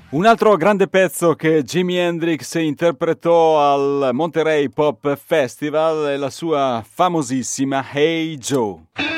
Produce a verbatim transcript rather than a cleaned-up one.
Un altro grande pezzo che Jimi Hendrix interpretò al Monterey Pop Festival è la sua famosissima Hey Joe.